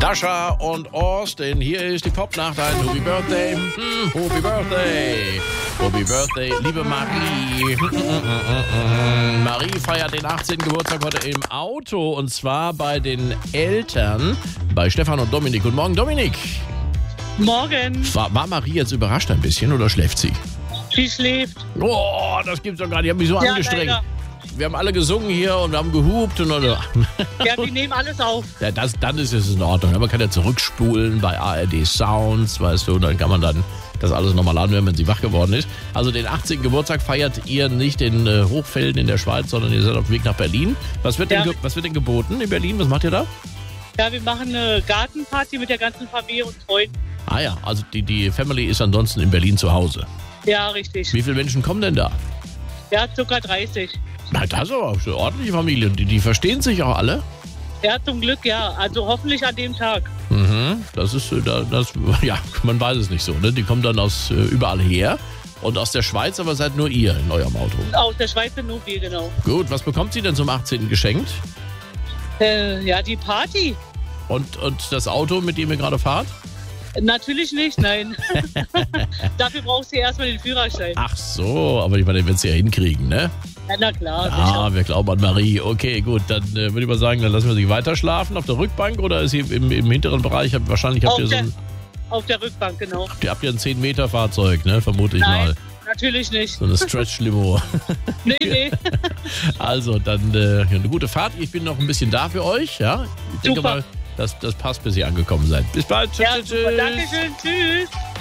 Dasha und Austin, hier ist die Popnacht, ein Happy Birthday, Happy Birthday, Happy Birthday, liebe Marie. Marie feiert den 18. Geburtstag heute im Auto und zwar bei den Eltern, bei Stefan und Dominik. Guten Morgen, Dominik. Morgen. War Marie jetzt überrascht ein bisschen oder schläft sie? Sie schläft. Oh, das gibt's doch gar nicht, ich habe mich so angestrengt. Leider. Wir haben alle gesungen hier und wir haben gehupt und Ja, die nehmen alles auf. ja, dann ist es in Ordnung. Man kann ja zurückspulen bei ARD Sounds, weißt du, dann kann man dann das alles nochmal anhören, wenn sie wach geworden ist. Also den 18. Geburtstag feiert ihr nicht in Hochfelden in der Schweiz, sondern ihr seid auf dem Weg nach Berlin. Was wird denn geboten in Berlin? Was macht ihr da? Ja, wir machen eine Gartenparty mit der ganzen Familie und Freunden. Ah ja, also die Family ist ansonsten in Berlin zu Hause. Ja, richtig. Wie viele Menschen kommen denn da? Ja, ca. 30. Na, das ist aber eine ordentliche Familie. Die verstehen sich auch alle? Ja, zum Glück, ja. Also hoffentlich an dem Tag. Das ist, ja, man weiß es nicht so. Ne? Die kommen dann aus überall her und aus der Schweiz, aber seid nur ihr in eurem Auto. Aus der Schweiz sind nur wir, genau. Gut, was bekommt sie denn zum 18. geschenkt? Ja, die Party. Und das Auto, mit dem ihr gerade fahrt? Natürlich nicht, nein. Dafür brauchst du erstmal den Führerschein. Ach so, aber ich meine, den willst du ja hinkriegen, ne? Ja, na klar. Ja, wir glauben an Marie. Okay, gut, dann würde ich mal sagen, dann lassen wir sie weiter schlafen auf der Rückbank oder ist sie im hinteren Bereich? Wahrscheinlich habt ihr auf der Rückbank, genau. Habt ihr ein 10-Meter-Fahrzeug, ne? Vermute ich mal. Natürlich nicht. So eine Stretch-Limo. Nee. Also, dann eine gute Fahrt. Ich bin noch ein bisschen da für euch, ja? Ich denke mal, das passt, bis ihr angekommen seid. Bis bald. Ja, super. Dankeschön. Tschüss.